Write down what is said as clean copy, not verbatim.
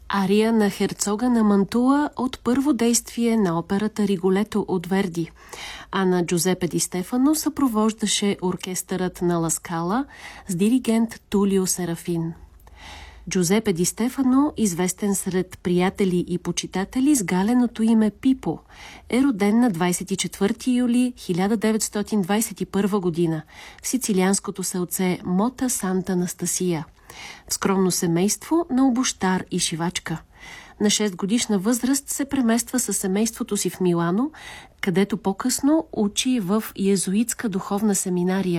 Ария на Херцога на Мантуа от първо действие на операта Риголето от Верди, а на Джузепе Ди Стефано съпровождаше оркестърът на Ла Скала с диригент Тулио Серафин. Джузепе Ди Стефано, известен сред приятели и почитатели с галеното име Пипо, е роден на 24 юли 1921 година в сицилианското селце Мота Санта Анастасия, в скромно семейство на обущар и шивачка. На 6 годишна възраст се премества със семейството си в Милано, където по-късно учи в йезуитска духовна семинария.